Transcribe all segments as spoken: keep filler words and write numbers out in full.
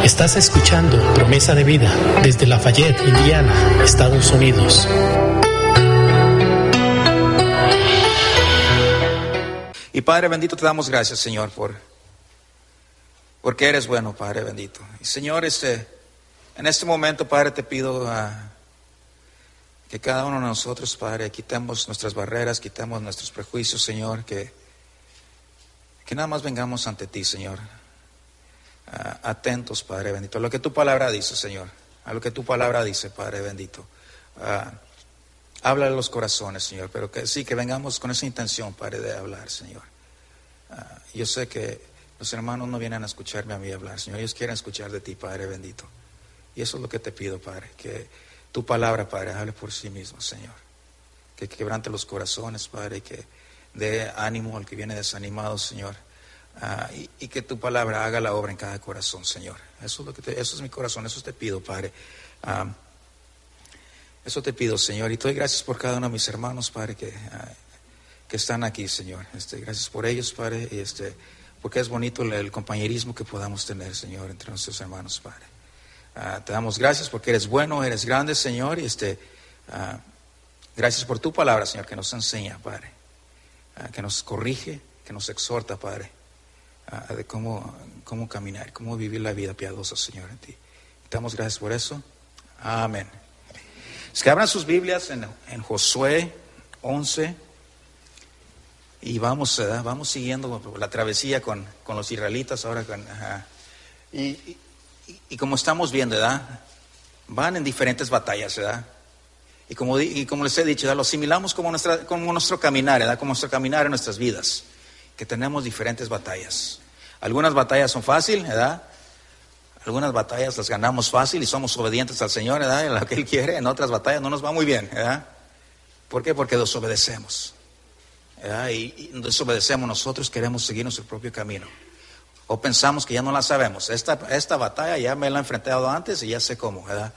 Estás escuchando Promesa de Vida desde Lafayette, Indiana, Estados Unidos. Y Padre bendito, te damos gracias, Señor, por porque eres bueno, Padre bendito. Y Señor, este, en este momento, Padre, te pido uh, que cada uno de nosotros, Padre, quitemos nuestras barreras, quitemos nuestros prejuicios, Señor, que, que nada más vengamos ante ti, Señor, uh, atentos, Padre bendito, a lo que tu palabra dice, Señor, a lo que tu palabra dice, Padre bendito. Uh, habla de los corazones, Señor, pero que sí, que vengamos con esa intención, Padre, de hablar, Señor. Uh, yo sé que los hermanos no vienen a escucharme a mí hablar, Señor, ellos quieren escuchar de ti, Padre bendito. Y eso es lo que te pido, Padre, que tu palabra, Padre, hable por sí mismo, Señor. Que quebrante los corazones, Padre, y que dé ánimo al que viene desanimado, Señor. Uh, y, y que tu palabra haga la obra en cada corazón, Señor. Eso es lo que te, eso es mi corazón, eso te pido, Padre. Uh, eso te pido, Señor, y te doy gracias por cada uno de mis hermanos, Padre, que, uh, que están aquí, Señor. Este, gracias por ellos, Padre, y este, porque es bonito el, el compañerismo que podamos tener, Señor, entre nuestros hermanos, Padre. Uh, te damos gracias porque eres bueno, eres grande, Señor, y este, uh, gracias por tu palabra, Señor, que nos enseña, Padre, uh, que nos corrige, que nos exhorta, Padre, uh, de cómo, cómo caminar, cómo vivir la vida piadosa, Señor, en ti. Te damos gracias por eso. Amén. Es que abran sus Biblias en, en Josué once y vamos, ¿verdad? Vamos siguiendo la travesía con, con los israelitas ahora. Con, uh, y, y Y como estamos viendo, ¿verdad? Van en diferentes batallas, ¿verdad? Y como, y como les he dicho, ¿verdad? Lo asimilamos como, nuestra, como nuestro caminar, ¿verdad? Como nuestro caminar en nuestras vidas, que tenemos diferentes batallas. Algunas batallas son fáciles, ¿verdad? Algunas batallas las ganamos fácil y somos obedientes al Señor, ¿verdad? En lo que Él quiere. En otras batallas no nos va muy bien, ¿verdad? ¿Por qué? Porque desobedecemos, ¿verdad? Y, y desobedecemos, nosotros queremos seguir nuestro propio camino. O pensamos que ya no la sabemos. Esta, esta batalla ya me la he enfrentado antes y ya sé cómo, ¿verdad?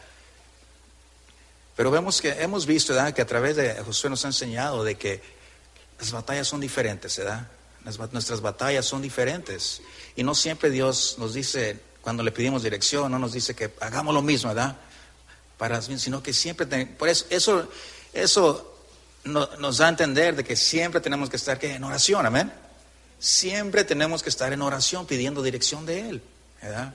Pero vemos que hemos visto, ¿verdad?, que a través de Josué nos ha enseñado de que las batallas son diferentes, ¿verdad? Las, nuestras batallas son diferentes. Y no siempre Dios nos dice, cuando le pedimos dirección, no nos dice que hagamos lo mismo, ¿verdad? Para, sino que siempre, ten, por eso, eso, eso no, nos da a entender de que siempre tenemos que estar ¿qué? En oración, amén. Siempre tenemos que estar en oración pidiendo dirección de Él, ¿verdad?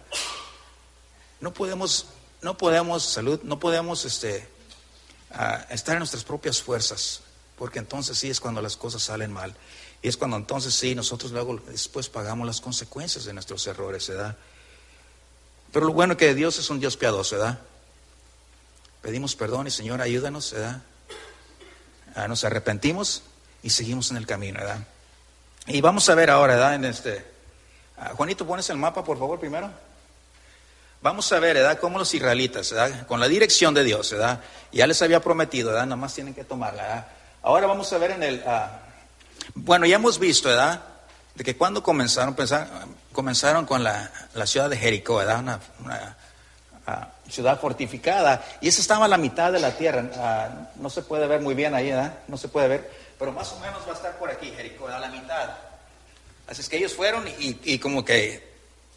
No podemos, no podemos, salud, no podemos este, uh, estar en nuestras propias fuerzas, porque entonces sí es cuando las cosas salen mal. Y es cuando entonces sí, nosotros luego después pagamos las consecuencias de nuestros errores, ¿verdad? Pero lo bueno es que Dios es un Dios piadoso, ¿verdad? Pedimos perdón y Señor, ayúdanos, ¿verdad? Uh, nos arrepentimos y seguimos en el camino, ¿verdad? Y vamos a ver ahora, ¿verdad? En este, uh, Juanito, pones el mapa, por favor, primero. Vamos a ver, ¿verdad? Cómo los israelitas, ¿verdad? Con la dirección de Dios, ¿verdad? Ya les había prometido, ¿verdad? Nada más tienen que tomarla, ¿verdad? Ahora vamos a ver en el, uh, bueno, ya hemos visto, ¿verdad? De que cuando comenzaron, pensar, comenzaron con la, la ciudad de Jericó, ¿verdad? Una, una uh, ciudad fortificada. Y esa estaba a la mitad de la tierra. Uh, no se puede ver muy bien ahí, ¿verdad? No se puede ver. Pero más o menos va a estar por aquí, Jericó, a la mitad. Así es que ellos fueron y, y como que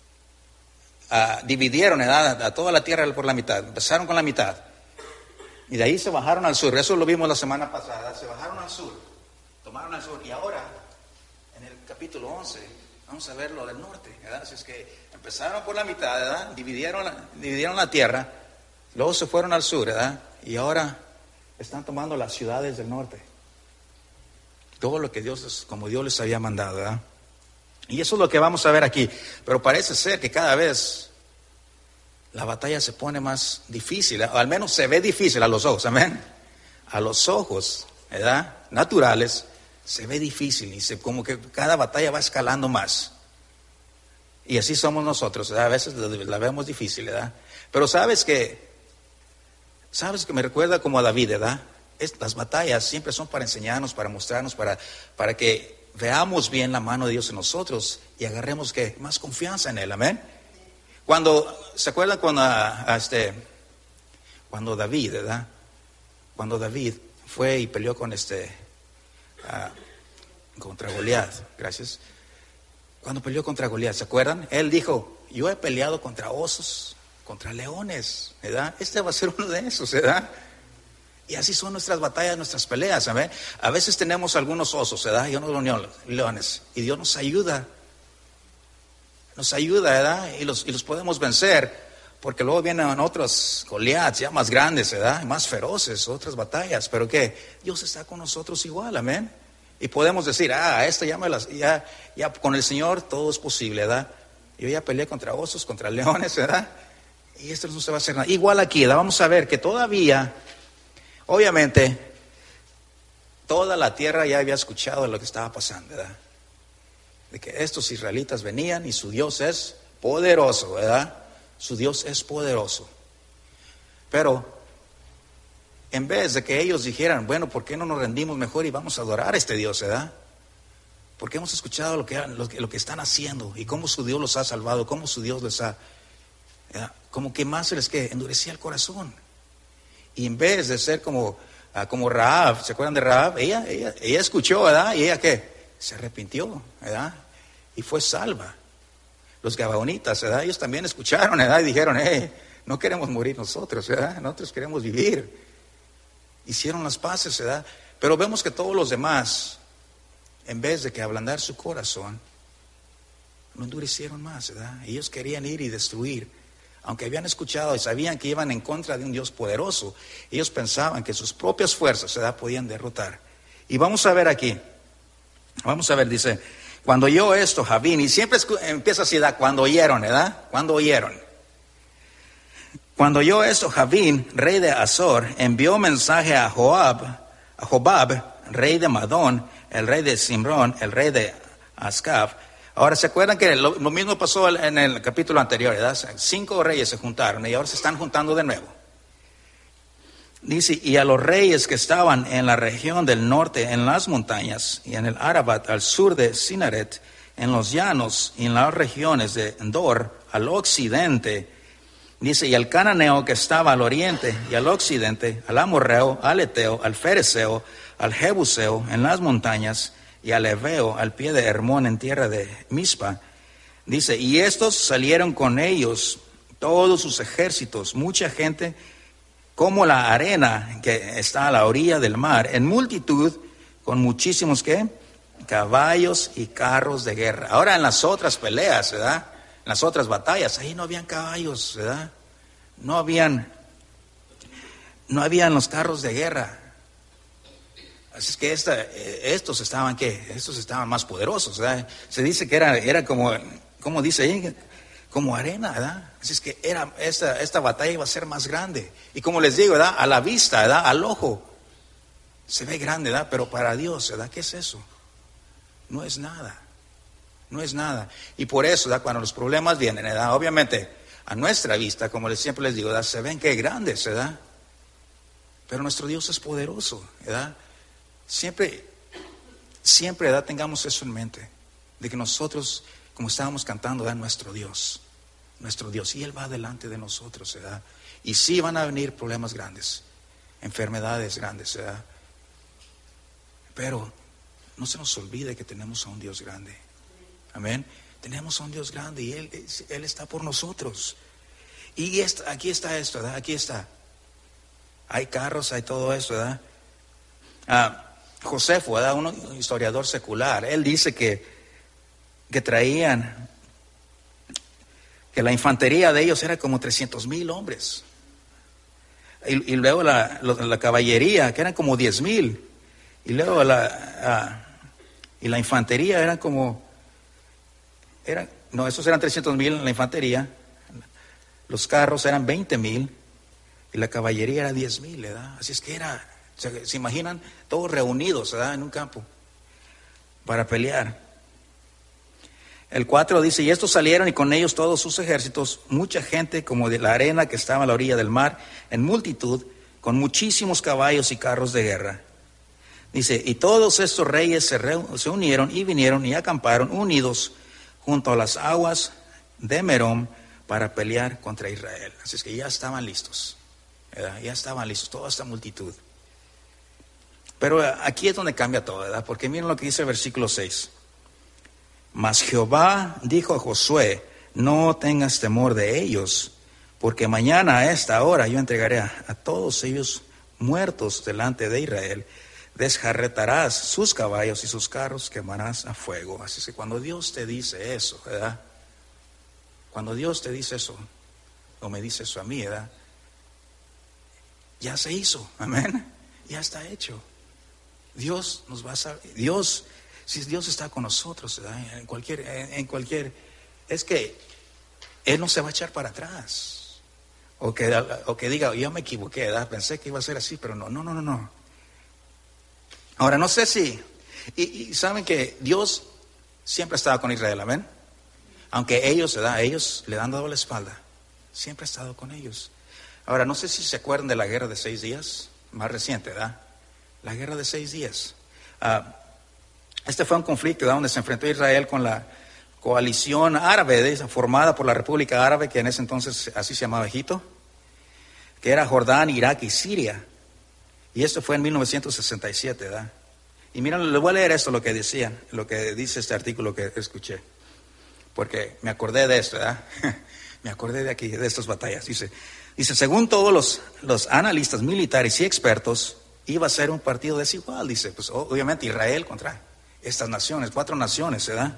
uh, dividieron, ¿verdad?, a toda la tierra por la mitad. Empezaron con la mitad. Y de ahí se bajaron al sur. Eso lo vimos la semana pasada. Se bajaron al sur. Tomaron al sur. Y ahora, en el capítulo once, vamos a ver lo del norte, ¿verdad? Así es que empezaron por la mitad, ¿verdad? Dividieron la, dividieron la tierra. Luego se fueron al sur, ¿verdad? Y ahora están tomando las ciudades del norte. Todo lo que Dios, como Dios les había mandado, ¿verdad? Y eso es lo que vamos a ver aquí. Pero parece ser que cada vez la batalla se pone más difícil, o al menos se ve difícil a los ojos, amén. A los ojos, ¿verdad?, naturales, se ve difícil y se, como que cada batalla va escalando más. Y así somos nosotros, ¿verdad? A veces la vemos difícil, ¿verdad? Pero sabes que, sabes que me recuerda como a David, ¿verdad? Las batallas siempre son para enseñarnos, para mostrarnos, para, para que veamos bien la mano de Dios en nosotros y agarremos que más confianza en Él, amén. Cuando, ¿se acuerdan cuando, a, a este, cuando David, ¿verdad? Cuando David fue y peleó con este, uh, contra Goliat, gracias. Cuando peleó contra Goliat, ¿se acuerdan? Él dijo, yo he peleado contra osos, contra leones, ¿verdad? Este va a ser uno de esos, ¿verdad? Y así son nuestras batallas, nuestras peleas, ¿sabes? A veces tenemos algunos osos, ¿verdad? Y unos leones, y Dios nos ayuda, nos ayuda, ¿verdad? Y los, y los podemos vencer, porque luego vienen otros Goliaths ya más grandes, ¿verdad? Más feroces, otras batallas, pero que Dios está con nosotros igual, amén. Y podemos decir, ah, esto ya me las, ya, ya con el Señor todo es posible, ¿verdad? Yo ya peleé contra osos, contra leones, ¿verdad? Y esto no se va a hacer nada. Igual aquí, ¿verdad? Vamos a ver que todavía, obviamente, toda la tierra ya había escuchado de lo que estaba pasando, ¿verdad? De que estos israelitas venían y su Dios es poderoso, ¿verdad? Su Dios es poderoso. Pero en vez de que ellos dijeran, bueno, ¿por qué no nos rendimos mejor y vamos a adorar a este Dios, ¿verdad? Porque hemos escuchado lo que, lo que, lo que están haciendo y cómo su Dios los ha salvado, cómo su Dios les ha, ¿verdad? Como que más se les que endurecía el corazón. Y en vez de ser como, uh, como Rahab, ¿se acuerdan de Rahab? Ella, ella, ella escuchó, ¿verdad? Y ella ¿qué? Se arrepintió, ¿verdad? Y fue salva. Los gabaonitas, ¿verdad? Ellos también escucharon, ¿verdad? Y dijeron, hey, no queremos morir nosotros, ¿verdad? Nosotros queremos vivir. Hicieron las paces, ¿verdad? Pero vemos que todos los demás, en vez de que ablandar su corazón, lo endurecieron más, ¿verdad? Ellos querían ir y destruir. Aunque habían escuchado y sabían que iban en contra de un Dios poderoso, ellos pensaban que sus propias fuerzas, ¿verdad?, podían derrotar. Y vamos a ver aquí, vamos a ver, dice, cuando oyó esto Javín, y siempre empieza así, ¿verdad? Cuando oyeron, ¿verdad? Cuando oyeron. Cuando oyó esto Javín, rey de Azor, envió mensaje a Joab, a Jobab, rey de Madón, el rey de Simrón, el rey de Ascaf. Ahora, ¿se acuerdan que lo, lo mismo pasó en el capítulo anterior, ¿verdad? Cinco reyes se juntaron y ahora se están juntando de nuevo. Dice, y a los reyes que estaban en la región del norte, en las montañas, y en el Arabat, al sur de Sinaret, en los llanos y en las regiones de Endor, al occidente. Dice, y al cananeo que estaba al oriente y al occidente, al amorreo, al eteo, al fereceo, al jebuseo en las montañas, y al heveo al pie de Hermón en tierra de Mispa. Dice, y estos salieron con ellos, todos sus ejércitos, mucha gente, como la arena que está a la orilla del mar, en multitud, con muchísimos, ¿qué? Caballos y carros de guerra. Ahora en las otras peleas, ¿verdad? En las otras batallas, ahí no habían caballos, ¿verdad? No habían, no habían los carros de guerra. Así es que esta, estos estaban, ¿qué? Estos estaban más poderosos, ¿verdad? Se dice que era, era como, como dice ahí, como arena, ¿verdad? Así es que era, esta, esta batalla iba a ser más grande. Y como les digo, ¿verdad? A la vista, ¿verdad? Al ojo, se ve grande, ¿verdad? Pero para Dios, ¿verdad? ¿Qué es eso? No es nada. No es nada. Y por eso, ¿verdad? Cuando los problemas vienen, ¿verdad? Obviamente, a nuestra vista, como les, siempre les digo, ¿verdad? Se ven que grandes, ¿verdad? Pero nuestro Dios es poderoso, ¿verdad? Siempre, siempre, ¿verdad? Tengamos eso en mente, de que nosotros, como estábamos cantando, ¿verdad? Nuestro Dios, nuestro Dios, y Él va delante de nosotros, ¿verdad? Y sí van a venir problemas grandes, enfermedades grandes, ¿verdad? Pero no se nos olvide que tenemos a un Dios grande. Amén. Tenemos a un Dios grande y Él, Él está por nosotros. Y esta, aquí está esto, ¿verdad? Aquí está. Hay carros, hay todo esto, ¿verdad? Ah, Josefo, ¿verdad? Un historiador secular, él dice que, que traían, que la infantería de ellos era como trescientos mil hombres. Y, y luego la, la caballería, que eran como diez mil. Y luego la, ah, y la infantería eran como... Eran, no, esos eran trescientos mil en la infantería, los carros eran veinte mil y la caballería era diez mil, ¿verdad? Así es que era, se, se imaginan todos reunidos, ¿verdad? En un campo para pelear. El cuatro dice, y estos salieron y con ellos todos sus ejércitos, mucha gente como de la arena que estaba a la orilla del mar, en multitud, con muchísimos caballos y carros de guerra. Dice, y todos estos reyes se, re, se unieron y vinieron y acamparon unidos junto a las aguas de Merom para pelear contra Israel. Así es que ya estaban listos, ¿verdad? Ya estaban listos, toda esta multitud. Pero aquí es donde cambia todo, ¿verdad? Porque miren lo que dice el versículo seis. Mas Jehová dijo a Josué, no tengas temor de ellos, porque mañana a esta hora yo entregaré a, a todos ellos muertos delante de Israel. Desjarretarás sus caballos y sus carros quemarás a fuego. Así que cuando Dios te dice eso, ¿verdad? Cuando Dios te dice eso, o me dice eso a mí, ¿verdad? Ya se hizo, amén. Ya está hecho. Dios nos va a saber, Dios, si Dios está con nosotros, ¿verdad? En cualquier, en, en cualquier, es que Él no se va a echar para atrás. O que, o que diga, yo me equivoqué, ¿verdad? Pensé que iba a ser así, pero no, no, no, no, no. Ahora, no sé si, y, y saben que Dios siempre ha estado con Israel, amén. Aunque ellos, ¿verdad? Ellos le han dado la espalda, siempre ha estado con ellos. Ahora, no sé si se acuerdan de la guerra de seis días, más reciente, ¿verdad? La guerra de seis días. Uh, este fue un conflicto, ¿verdad? Donde se enfrentó Israel con la coalición árabe, ¿verdad? Formada por la República Árabe, que en ese entonces así se llamaba Egipto, que era Jordán, Irak y Siria. Y esto fue en mil novecientos sesenta y siete, ¿verdad? Y miren, les voy a leer esto, lo que decían, lo que dice este artículo que escuché, porque me acordé de esto, ¿verdad? Me acordé de aquí, de estas batallas. Dice, dice según todos los, los analistas militares y expertos, iba a ser un partido desigual. Dice, pues obviamente Israel contra estas naciones, cuatro naciones, ¿verdad?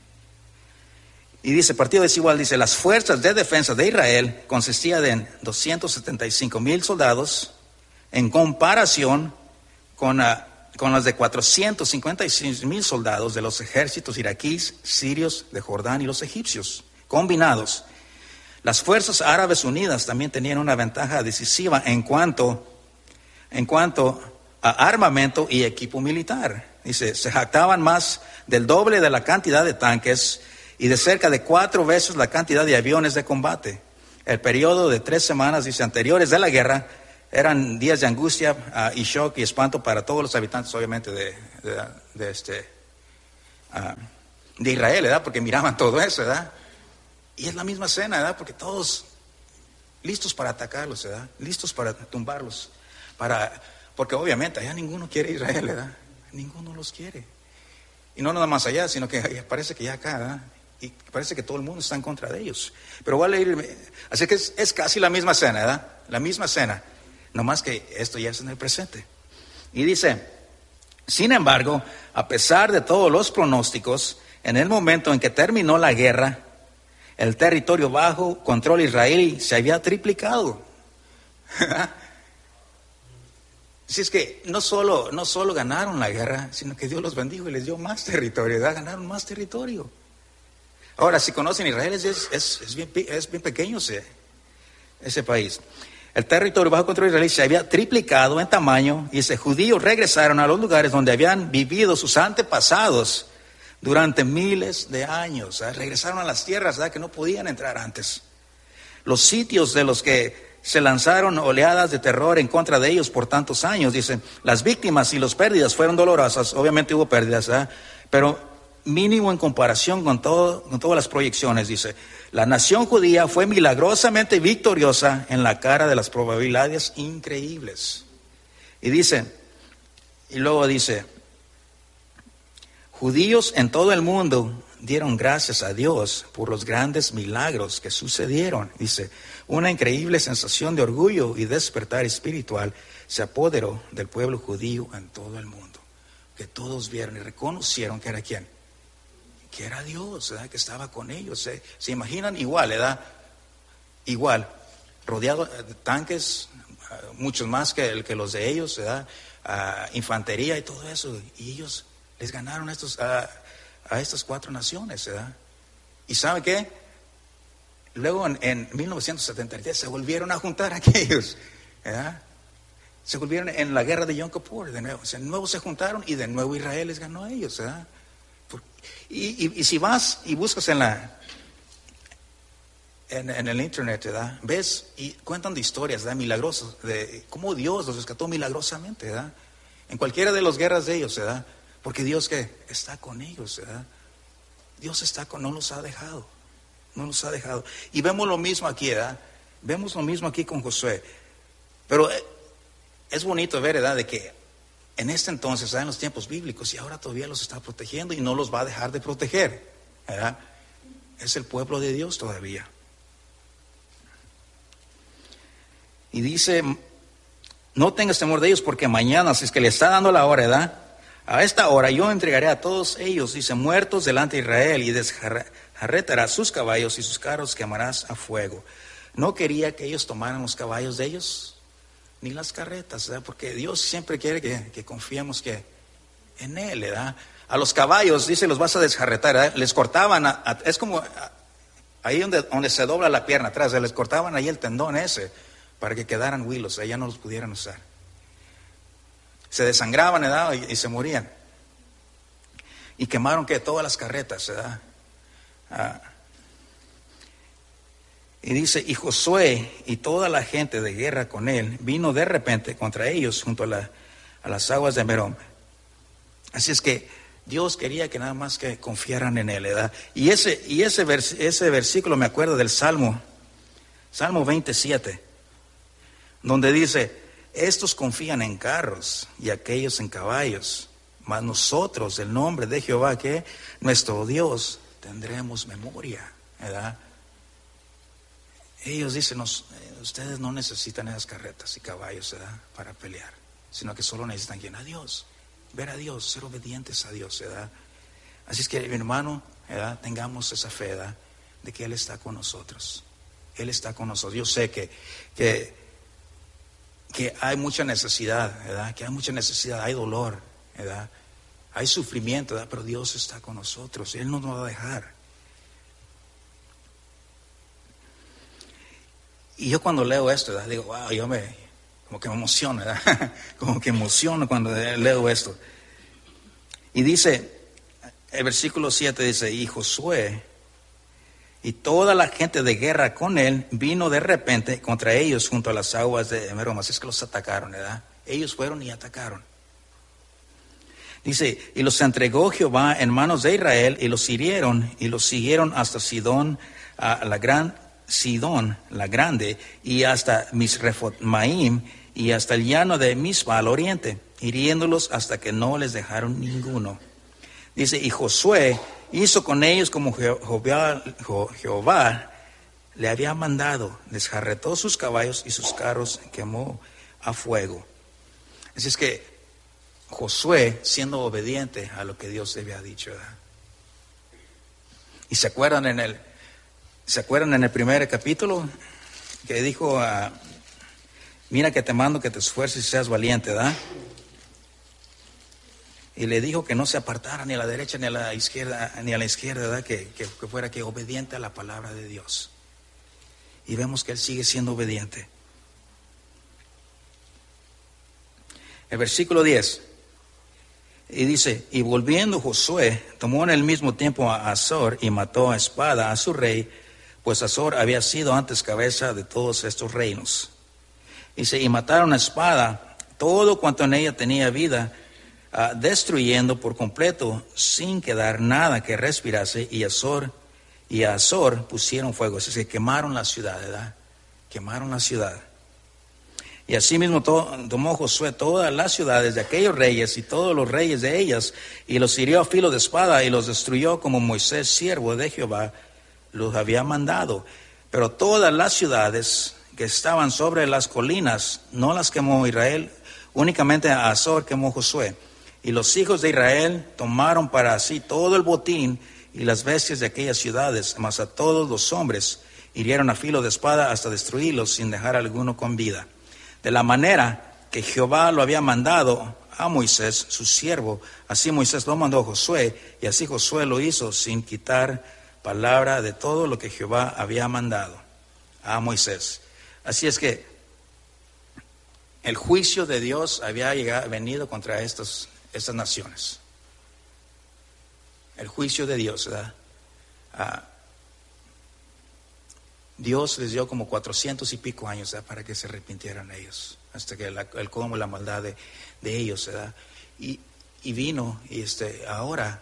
Y dice, partido desigual, dice, las fuerzas de defensa de Israel consistían de doscientos setenta y cinco mil soldados en comparación con, uh, con las de cuatrocientos cincuenta y seis mil soldados de los ejércitos iraquíes, sirios, de Jordán y los egipcios, combinados. Las fuerzas árabes unidas también tenían una ventaja decisiva en cuanto, en cuanto a armamento y equipo militar. Dice, se jactaban más del doble de la cantidad de tanques y de cerca de cuatro veces la cantidad de aviones de combate. El periodo de tres semanas, dice, anteriores de la guerra, eran días de angustia uh, y shock y espanto para todos los habitantes, obviamente, de, de, de, este, uh, de Israel, ¿verdad? Porque miraban todo eso, ¿verdad? Y es la misma escena, ¿verdad? Porque todos listos para atacarlos, ¿verdad? Listos para tumbarlos. Para, porque obviamente allá ninguno quiere Israel, ¿verdad? Ninguno los quiere. Y no nada más allá, sino que parece que ya acá, ¿verdad? Y parece que todo el mundo está en contra de ellos. Pero voy a leer, así que es, es casi la misma escena, ¿verdad? La misma escena. No más que esto ya es en el presente. Y dice, sin embargo, a pesar de todos los pronósticos, en el momento en que terminó la guerra, el territorio bajo control israelí se había triplicado. Si es que no solo, no solo ganaron la guerra, sino que Dios los bendijo y les dio más territorio, ¿verdad? Ganaron más territorio. Ahora, si conocen Israel, es, es, es, bien, es bien pequeño ese, ese país. El territorio bajo control israelí se había triplicado en tamaño y los judíos regresaron a los lugares donde habían vivido sus antepasados durante miles de años. ¿eh? Regresaron a las tierras, ¿verdad? Que no podían entrar antes. Los sitios de los que se lanzaron oleadas de terror en contra de ellos por tantos años, dicen, las víctimas y las pérdidas fueron dolorosas. Obviamente hubo pérdidas, ¿eh? Pero mínimo en comparación con, todo, con todas las proyecciones, dice. La nación judía fue milagrosamente victoriosa en la cara de las probabilidades increíbles. Y dice, y luego dice, judíos en todo el mundo dieron gracias a Dios por los grandes milagros que sucedieron. Dice, una increíble sensación de orgullo y despertar espiritual se apoderó del pueblo judío en todo el mundo. Que todos vieron y reconocieron que era quién. Que era Dios, ¿verdad? Que estaba con ellos. ¿eh? ¿Se imaginan? Igual, ¿verdad? Igual, rodeado de tanques, muchos más que, el, que los de ellos, ¿verdad? Uh, infantería y todo eso. Y ellos les ganaron a, estos, uh, a estas cuatro naciones, ¿verdad? ¿Y saben qué? Luego en, en mil novecientos setenta y tres se volvieron a juntar aquellos, ¿verdad? Se volvieron en la guerra de Yom Kippur de nuevo. O sea, de nuevo se juntaron y de nuevo Israel les ganó a ellos, ¿verdad? Y, y, y si vas y buscas en la en, en el internet, ¿verdad? Ves y cuentan de historias, ¿verdad? Milagrosas, de cómo Dios los rescató milagrosamente, ¿verdad? En cualquiera de las guerras de ellos, ¿verdad? Porque Dios que está con ellos, ¿verdad? Dios está con, no los ha dejado, no los ha dejado. Y vemos lo mismo aquí, ¿verdad? Vemos lo mismo aquí con Josué. Pero es bonito ver, ¿verdad? De que en este entonces, ¿verdad? En los tiempos bíblicos, y ahora todavía los está protegiendo y no los va a dejar de proteger, ¿verdad? es el pueblo de Dios todavía. Y dice, no tengas temor de ellos, porque mañana, si es que le está dando la hora, ¿verdad? A esta hora yo entregaré a todos ellos, dice, muertos delante de Israel, y desjarretarás sus caballos y sus carros quemarás a fuego. No quería que ellos tomaran los caballos de ellos, ni las carretas, ¿verdad? Porque Dios siempre quiere que, que confiemos que en Él, ¿verdad? A los caballos, dice, los vas a desjarretar, ¿verdad? Les cortaban, a, a, es como a, ahí donde, donde se dobla la pierna atrás, les cortaban ahí el tendón ese, para que quedaran huilos, ahí ya no los pudieran usar. Se desangraban, ¿verdad? Y, y se morían. Y quemaron que todas las carretas, ¿verdad? Ah. Y dice, y Josué y toda la gente de guerra con él vino de repente contra ellos junto a, la, a las aguas de Merom. Así es que Dios quería que nada más que confiaran en él, ¿verdad? Y ese, y ese, vers, ese versículo me acuerdo del Salmo, Salmo veintisiete, donde dice, estos confían en carros y aquellos en caballos, mas nosotros, el nombre de Jehová, que nuestro Dios, tendremos memoria, ¿verdad? Ellos dicen, nos, ustedes no necesitan esas carretas y caballos, ¿verdad?, para pelear, sino que solo necesitan quién, a Dios, ver a Dios, ser obedientes a Dios, ¿verdad? Así es que, mi hermano, ¿verdad?, tengamos esa fe, ¿verdad?, de que Él está con nosotros. Él está con nosotros. Yo sé que, que, que hay mucha necesidad, ¿verdad?, que hay mucha necesidad, hay dolor, ¿verdad?, hay sufrimiento, ¿verdad?, pero Dios está con nosotros. Él no nos va a dejar. Y yo cuando leo esto, ¿verdad?, digo, wow, yo me, como que me emociono, ¿verdad? Como que emociono cuando leo esto. Y dice, el versículo siete dice, y Josué y toda la gente de guerra con él vino de repente contra ellos junto a las aguas de Merom. Así es que los atacaron, ¿verdad? Ellos fueron y atacaron. Dice, y los entregó Jehová en manos de Israel, y los hirieron, y los siguieron hasta Sidón, a la gran Sidón, la grande, y hasta Misrefotmaim, y hasta el llano de Mispa al oriente, hiriéndolos hasta que no les dejaron ninguno. Dice, y Josué hizo con ellos como Jehová, Jehová le había mandado, desjarretó sus caballos y sus carros quemó a fuego. Así es que Josué, siendo obediente a lo que Dios le había dicho, ¿verdad? Y se acuerdan en el se acuerdan en el primer capítulo que dijo, uh, mira que te mando que te esfuerces y seas valiente, ¿verdad? Y le dijo que no se apartara ni a la derecha ni a la izquierda, ni a la izquierda, ¿verdad? Que, que, que fuera que obediente a la palabra de Dios. Y vemos que él sigue siendo obediente. El versículo diez. Y dice, y volviendo Josué, tomó en el mismo tiempo a Azor y mató a espada a su rey, pues Azor había sido antes cabeza de todos estos reinos. Dice, y mataron a espada todo cuanto en ella tenía vida, uh, destruyendo por completo, sin quedar nada que respirase, y Azor, y a Azor pusieron fuego. Es decir, quemaron la ciudad, ¿verdad? Quemaron la ciudad. Y asimismo to, tomó Josué todas las ciudades de aquellos reyes y todos los reyes de ellas, y los hirió a filo de espada y los destruyó como Moisés, siervo de Jehová, los había mandado. Pero todas las ciudades que estaban sobre las colinas no las quemó Israel, únicamente a Azor quemó Josué. Y los hijos de Israel tomaron para sí todo el botín y las bestias de aquellas ciudades, mas a todos los hombres hirieron a filo de espada hasta destruirlos sin dejar alguno con vida. De la manera que Jehová lo había mandado a Moisés, su siervo, así Moisés lo mandó a Josué, y así Josué lo hizo sin quitar palabra de todo lo que Jehová había mandado a Moisés. Así es que el juicio de Dios había llegado, venido contra estos, estas naciones. El juicio de Dios, ¿verdad? Ah, Dios les dio como cuatrocientos y pico años, ¿verdad?, para que se arrepintieran ellos, hasta que la, el colmo la maldad de, de ellos, ¿verdad? Y, y vino, y este, ahora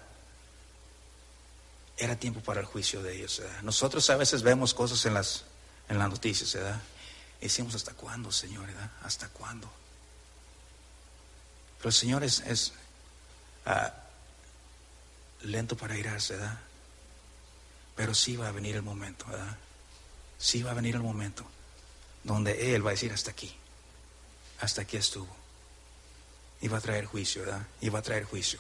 era tiempo para el juicio de ellos, ¿verdad? Nosotros a veces vemos cosas en las, en las noticias, ¿verdad? Y decimos, ¿hasta cuándo, Señor, ¿verdad? ¿Hasta cuándo? Pero el Señor es, es uh, lento para irarse, ¿verdad? Pero sí va a venir el momento, ¿verdad? Sí va a venir el momento donde Él va a decir hasta aquí, hasta aquí estuvo. Y va a traer juicio, ¿verdad? Y va a traer juicio.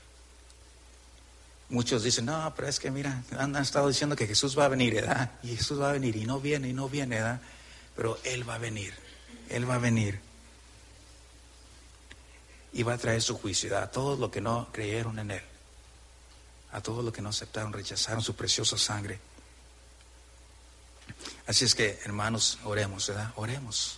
Muchos dicen, no, pero es que mira, han, han estado diciendo que Jesús va a venir, ¿verdad? Y Jesús va a venir, y no viene, y no viene, ¿verdad? Pero Él va a venir, Él va a venir. Y va a traer su juicio, ¿verdad? A todos los que no creyeron en Él, a todos los que no aceptaron, rechazaron su preciosa sangre. Así es que, hermanos, oremos, ¿verdad? Oremos.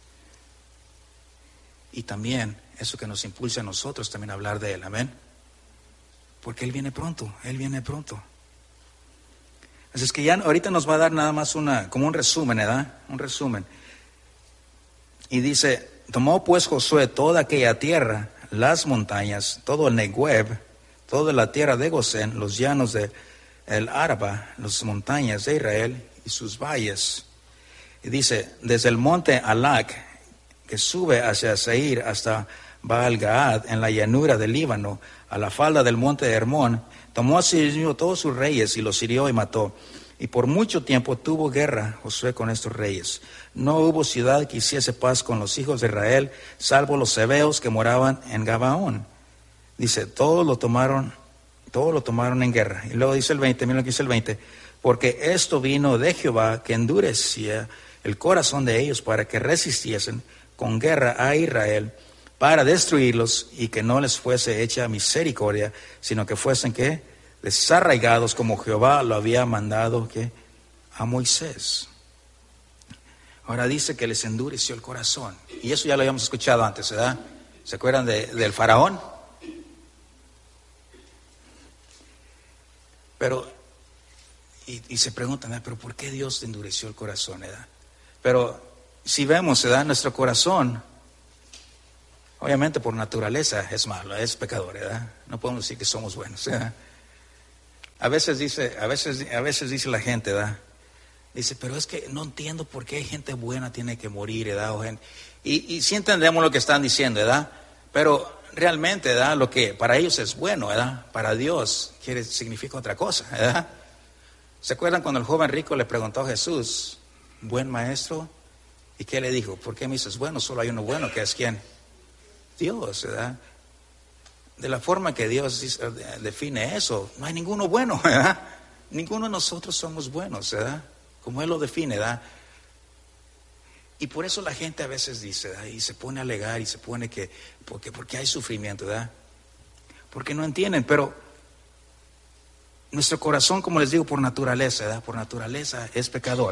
Y también eso que nos impulsa a nosotros también a hablar de Él, amén. Porque Él viene pronto, Él viene pronto. Así es que ya ahorita nos va a dar nada más una, como un resumen, ¿verdad? Un resumen. Y dice, tomó pues Josué toda aquella tierra, las montañas, todo el Negueb, toda la tierra de Gosén, los llanos de el Araba, las montañas de Israel y sus valles. Y dice, desde el monte Alac, que sube hacia Seir hasta Baal-Gaad, en la llanura del Líbano, a la falda del monte de Hermón, tomó a sí mismo todos sus reyes y los hirió y mató. Y por mucho tiempo tuvo guerra Josué con estos reyes. No hubo ciudad que hiciese paz con los hijos de Israel, salvo los hebeos que moraban en Gabaón. Dice, todos lo tomaron, todos lo tomaron en guerra. Y luego dice el veinte, mira lo que dice el veinte, porque esto vino de Jehová, que endurecía el corazón de ellos para que resistiesen con guerra a Israel, para destruirlos, y que no les fuese hecha misericordia, sino que fuesen que desarraigados como Jehová lo había mandado que a Moisés. Ahora dice que les endureció el corazón, y eso ya lo habíamos escuchado antes, ¿verdad? ¿Se acuerdan de, del faraón? Pero y, y se preguntan, ¿eh? ¿Pero por qué Dios endureció el corazón, ¿verdad? Pero si vemos, ¿verdad? Nuestro corazón, obviamente por naturaleza es malo, es pecador, ¿verdad? No podemos decir que somos buenos, ¿verdad? A veces dice, a veces, a veces dice la gente, ¿verdad? Dice, pero es que no entiendo por qué gente buena tiene que morir, ¿verdad? O gente, y, y sí entendemos lo que están diciendo, ¿verdad? Pero realmente, ¿verdad? Lo que para ellos es bueno, ¿verdad? Para Dios quiere, significa otra cosa, ¿verdad? ¿Se acuerdan cuando el joven rico le preguntó a Jesús, buen maestro? ¿Y qué le dijo? ¿Por qué me dices bueno? Solo hay uno bueno, que es ¿quién? Dios, ¿verdad? De la forma que Dios define eso, no hay ninguno bueno, ¿verdad? Ninguno de nosotros somos buenos, ¿verdad? Como Él lo define, ¿verdad? Y por eso la gente a veces dice, ¿verdad? Y se pone a alegar y se pone que, porque, porque hay sufrimiento, ¿verdad? Porque no entienden, pero nuestro corazón, como les digo, por naturaleza, ¿verdad? Por naturaleza es pecador.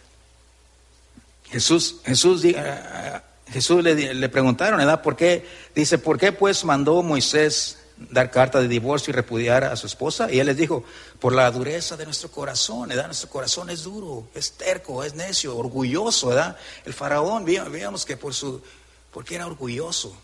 Jesús, Jesús, Jesús le, le preguntaron, ¿verdad? ¿Por qué? Dice, ¿por qué pues mandó Moisés dar carta de divorcio y repudiar a su esposa? Y él les dijo, por la dureza de nuestro corazón, ¿verdad? Nuestro corazón es duro, es terco, es necio, orgulloso, ¿verdad? El faraón, veíamos que por su, porque era orgulloso.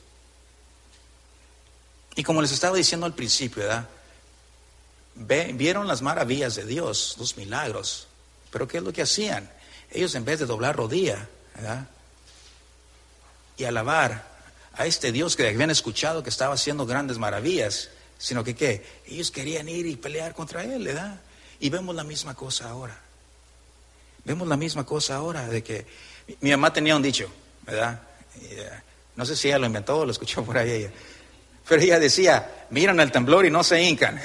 Y como les estaba diciendo al principio, ¿verdad? Ve, vieron las maravillas de Dios, los milagros, pero ¿qué es lo que hacían? Ellos en vez de doblar rodilla, ¿verdad? Y alabar a este Dios que habían escuchado que estaba haciendo grandes maravillas, sino que ¿qué? Ellos querían ir y pelear contra Él, ¿verdad? Y vemos la misma cosa ahora. Vemos la misma cosa ahora de que mi, mi mamá tenía un dicho, ¿verdad? Y, uh, no sé si ella lo inventó o lo escuchó por ahí ella. Pero ella decía, miran el temblor y no se hincan.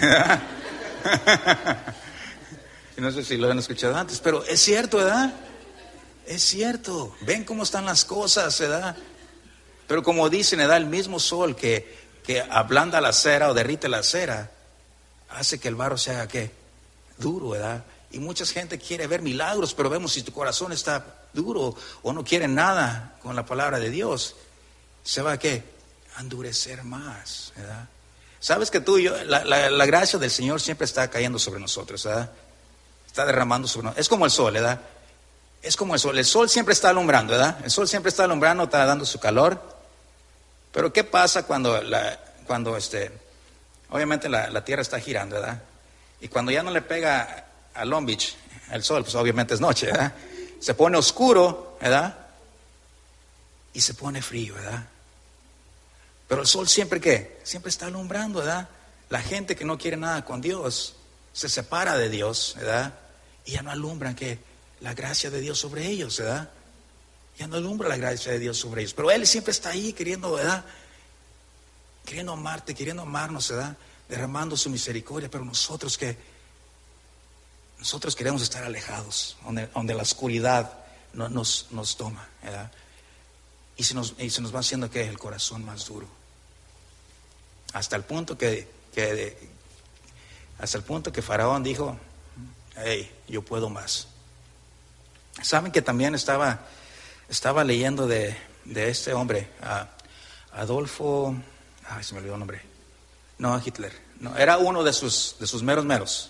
No sé si lo han escuchado antes, pero es cierto, ¿verdad? Es cierto. Ven cómo están las cosas, ¿verdad? Pero como dicen, ¿verdad? El mismo sol que, que ablanda la cera o derrite la cera, hace que el barro se haga, ¿qué? Duro, ¿verdad? Y mucha gente quiere ver milagros, pero vemos si tu corazón está duro o no quiere nada con la palabra de Dios, se va a, ¿qué? A endurecer más, ¿verdad? Sabes que tú y yo, la, la, la gracia del Señor siempre está cayendo sobre nosotros, ¿verdad? Está derramando sobre nosotros. Es como el sol, ¿verdad? Es como el sol. El sol siempre está alumbrando, ¿verdad? El sol siempre está alumbrando, está dando su calor. Pero ¿qué pasa cuando, la, cuando este, obviamente la, la tierra está girando, ¿verdad? Y cuando ya no le pega a Long Beach el sol, pues obviamente es noche, ¿verdad? Se pone oscuro, ¿verdad? Y se pone frío, ¿verdad? Pero el sol siempre, ¿qué? Siempre está alumbrando, ¿verdad? La gente que no quiere nada con Dios se separa de Dios, ¿verdad? y ya no alumbran que la gracia de Dios sobre ellos, ¿verdad? Ya no alumbra la gracia de Dios sobre ellos, pero Él siempre está ahí queriendo, ¿verdad? Queriendo amarte, queriendo amarnos, ¿verdad? Derramando su misericordia, pero nosotros que nosotros queremos estar alejados, donde, donde la oscuridad no, nos, nos toma, ¿verdad? Y se nos, y se nos va haciendo que el corazón más duro, hasta el punto que, que hasta el punto que Faraón dijo: hey, yo puedo más. Saben que también estaba estaba leyendo de, de este hombre, uh, Adolfo, ay, se me olvidó el nombre, no, Hitler, no, era uno de sus de sus meros meros.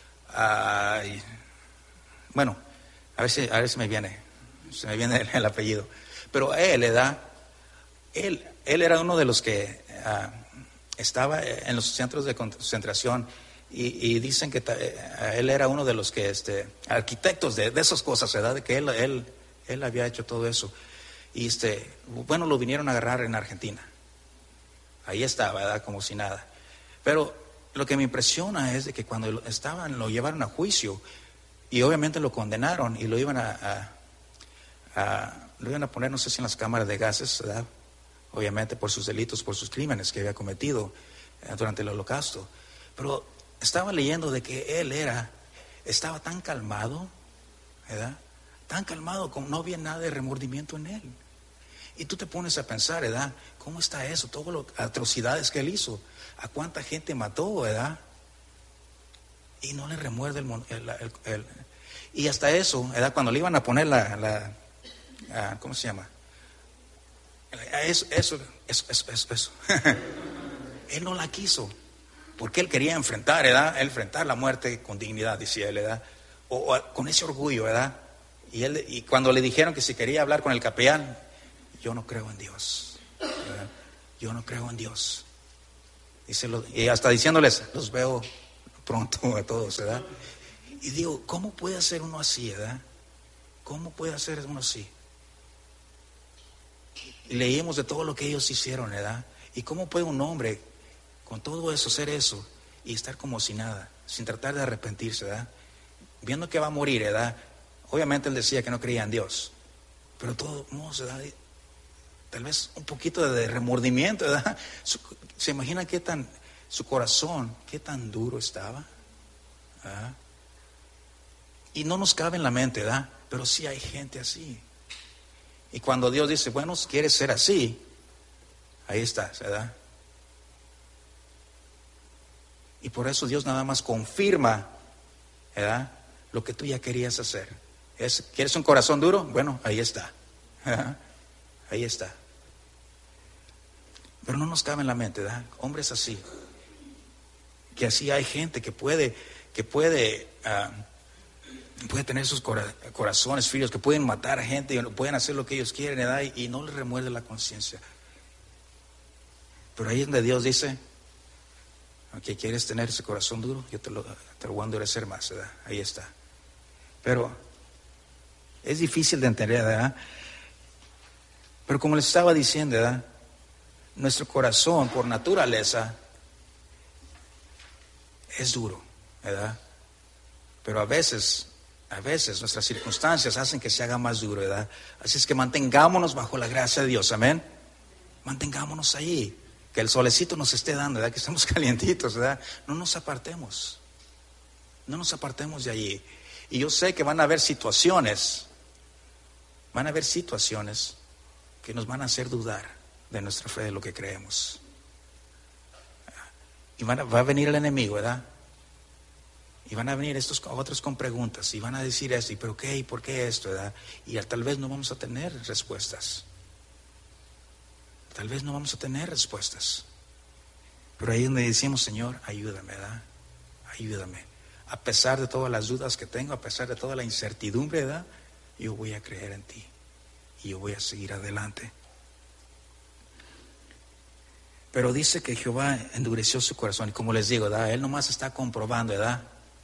Uh, bueno, a ver si a ver si me viene, se me viene el, el apellido, pero él, ¿verdad? Él, él era uno de los que uh, estaba en los centros de concentración. Y, y dicen que ta, él era uno de los que este arquitectos de, de esas cosas, ¿verdad? De que él, él, él había hecho todo eso. Y este, bueno, lo vinieron a agarrar en Argentina. Ahí estaba, ¿verdad? Como si nada. Pero lo que me impresiona es de que cuando estaban, lo llevaron a juicio y obviamente lo condenaron y lo iban a, a, a lo iban a poner, no sé si en las cámaras de gases, ¿verdad? Obviamente por sus delitos, por sus crímenes que había cometido eh, durante el Holocausto. Pero estaba leyendo de que él era, estaba tan calmado, ¿verdad? Tan calmado, como no había nada de remordimiento en él. Y tú te pones a pensar, ¿verdad? ¿Cómo está eso? Todas las atrocidades que él hizo, a cuánta gente mató, ¿verdad? Y no le remuerde el, el, el, el y hasta eso, ¿verdad? Cuando le iban a poner la, la, la ¿cómo se llama? Eso, eso, eso, eso, eso, eso. Él no la quiso. Porque él quería enfrentar, ¿verdad? Enfrentar la muerte con dignidad, decía él, ¿verdad? O, o con ese orgullo, ¿verdad? Y él, y cuando le dijeron que si quería hablar con el capellán, yo no creo en Dios, ¿verdad? Yo no creo en Dios. Dice, y hasta diciéndoles, los veo pronto a todos, ¿verdad? Y digo, ¿cómo puede ser uno así, ¿verdad? ¿Cómo puede ser uno así? Y leímos de todo lo que ellos hicieron, ¿verdad? ¿Y cómo puede un hombre con todo eso, hacer eso y estar como si nada, sin tratar de arrepentirse, ¿verdad? Viendo que va a morir, ¿verdad? Obviamente él decía que no creía en Dios, pero todo, no, ¿verdad? Tal vez un poquito de remordimiento, ¿verdad? Su, ¿se imagina qué tan, su corazón, qué tan duro estaba? ¿Verdad? Y no nos cabe en la mente, ¿verdad? Pero sí hay gente así. Y cuando Dios dice, bueno, quieres ser así, ahí estás, ¿verdad? Y por eso Dios nada más confirma, ¿verdad? Lo que tú ya querías hacer. Es, ¿quieres un corazón duro? Bueno, ahí está. Ahí está. Pero no nos cabe en la mente, ¿verdad? Hombres así. Que así hay gente que puede, que puede, uh, puede tener sus cora- corazones fríos, que pueden matar a gente y pueden hacer lo que ellos quieren, ¿verdad? Y, y no les remuerde la conciencia. Pero ahí es donde Dios dice, que quieres tener ese corazón duro, yo te lo, te lo voy a endurecer más, ¿verdad? Ahí está. Pero es difícil de entender, ¿verdad? Pero como les estaba diciendo, ¿verdad? Nuestro corazón por naturaleza es duro, ¿verdad? Pero a veces, a veces nuestras circunstancias hacen que se haga más duro, ¿verdad? Así es que mantengámonos bajo la gracia de Dios, amén. Mantengámonos ahí. Que el solecito nos esté dando, ¿verdad? Que estamos calientitos, ¿verdad? No nos apartemos. No nos apartemos de allí. Y yo sé que van a haber situaciones, van a haber situaciones que nos van a hacer dudar de nuestra fe, de lo que creemos. Y van a, va a venir el enemigo, ¿verdad? Y van a venir estos otros con preguntas y van a decir esto, ¿y pero qué? ¿Y por qué esto? ¿Verdad? Y tal vez no vamos a tener respuestas. Tal vez no vamos a tener respuestas. Pero ahí es donde decimos, Señor, ayúdame, ¿verdad? Ayúdame. A pesar de todas las dudas que tengo, a pesar de toda la incertidumbre, ¿verdad? Yo voy a creer en ti. Y yo voy a seguir adelante. Pero dice que Jehová endureció su corazón. Y como les digo, ¿verdad? Él nomás está comprobando, ¿verdad?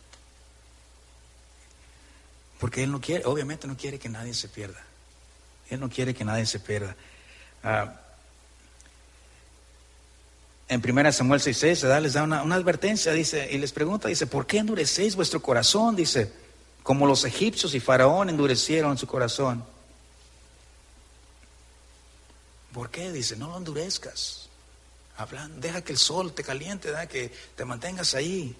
Porque Él no quiere, obviamente no quiere que nadie se pierda. Él no quiere que nadie se pierda. Uh, En primera Samuel seis seis, ¿verdad? Les da una, una advertencia, dice, y les pregunta, dice, ¿por qué endurecéis vuestro corazón? Dice, como los egipcios y Faraón endurecieron su corazón. ¿Por qué? Dice, no lo endurezcas. Hablan, deja que el sol te caliente, ¿verdad? Que te mantengas ahí.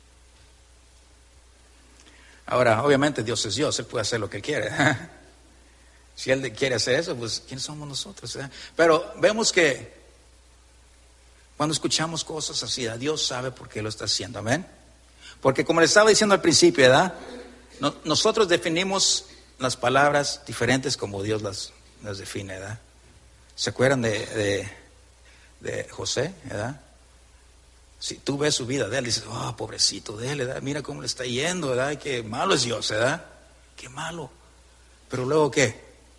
Ahora, obviamente Dios es Dios, Él puede hacer lo que Él quiere. Si Él quiere hacer eso, pues ¿quiénes somos nosotros? ¿Eh? Pero vemos que cuando escuchamos cosas así, ¿verdad? Dios sabe por qué lo está haciendo, amén. Porque como les estaba diciendo al principio, ¿verdad? No, nosotros definimos las palabras diferentes como Dios las, las define, ¿verdad? ¿Se acuerdan de, de, de José, verdad? Si tú ves su vida de él, dices, oh, pobrecito de él, ¿verdad? Mira cómo le está yendo, ¿verdad? Qué malo es Dios, ¿verdad? Qué malo. Pero luego, ¿qué?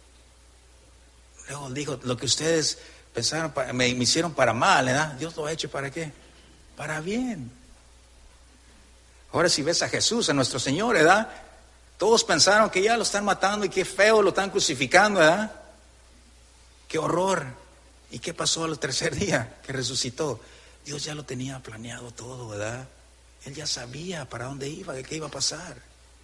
Luego dijo, lo que ustedes pensaron, para, me, me hicieron para mal, ¿verdad? Dios lo ha hecho ¿para qué? Para bien. Ahora si ves a Jesús, a nuestro Señor, ¿verdad? Todos pensaron que ya lo están matando y qué feo lo están crucificando, ¿verdad? Qué horror. ¿Y qué pasó al tercer día? Que resucitó. Dios ya lo tenía planeado todo, ¿verdad? Él ya sabía para dónde iba, qué iba a pasar.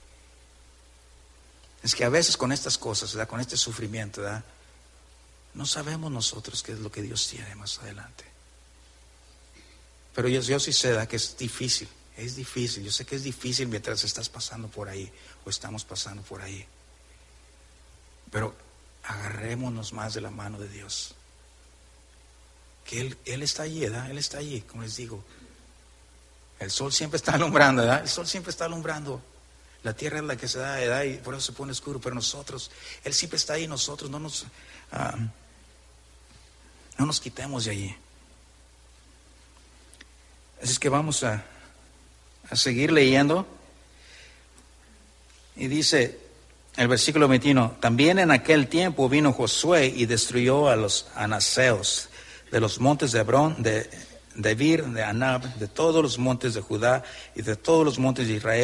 Es que a veces con estas cosas, ¿verdad? Con este sufrimiento, ¿verdad? No sabemos nosotros qué es lo que Dios tiene más adelante. Pero yo, yo sí sé, ¿verdad? Que es difícil, es difícil. Yo sé que es difícil mientras estás pasando por ahí o estamos pasando por ahí. Pero agarrémonos más de la mano de Dios. Que Él, Él está allí, ¿verdad? Él está allí, como les digo. El sol siempre está alumbrando, ¿verdad? El sol siempre está alumbrando. La tierra es la que se da, ¿verdad? Y por eso se pone oscuro. Pero nosotros, Él siempre está ahí, nosotros no nos, uh, no nos quitemos de allí. Así es que vamos a, a seguir leyendo. Y dice el versículo veintiuno, también en aquel tiempo vino Josué y destruyó a los anaseos de los montes de Hebrón, de Debir, de Anab, de todos los montes de Judá y de todos los montes de Israel.